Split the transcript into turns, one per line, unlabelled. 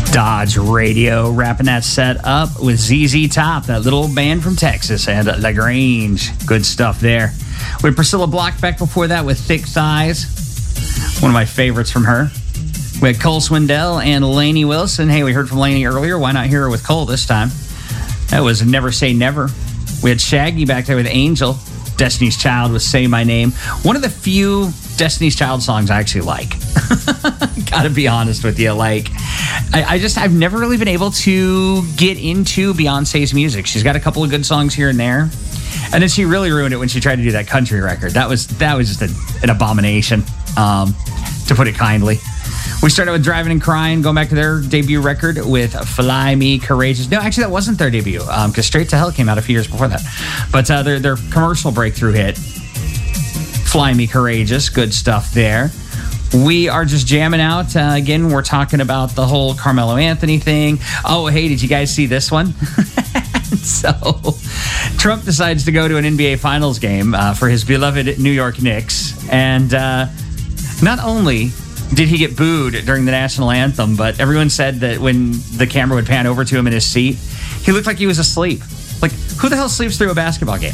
Dodge Radio, wrapping that set up with ZZ Top, that little band from Texas, and LaGrange. Good stuff there. We had Priscilla Blockbeck before that with Thick Thighs, one of my favorites from her. We had Cole Swindell and Lainey Wilson. Hey, we heard from Lainey earlier. Why not hear her with Cole this time? That was Never Say Never. We had Shaggy back there with Angel. Destiny's Child with Say My Name. One of the few Destiny's Child songs I actually like. Gotta be honest with you. Like, I've never really been able to get into Beyonce's music. She's got a couple of good songs here and there. And then she really ruined it when she tried to do that country record. That was just an abomination, to put it kindly. We started with Driving and Crying, going back to their debut record with Fly Me Courageous. No, actually, that wasn't their debut, because Straight to Hell came out a few years before that. But their commercial breakthrough hit, Fly Me Courageous, good stuff there. We are just jamming out. Again, we're talking about the whole Carmelo Anthony thing. Oh, hey, did you guys see this one? So, Trump decides to go to an NBA Finals game for his beloved New York Knicks. And not only did he get booed during the national anthem, but everyone said that when the camera would pan over to him in his seat, he looked like he was asleep. Like, who the hell sleeps through a basketball game?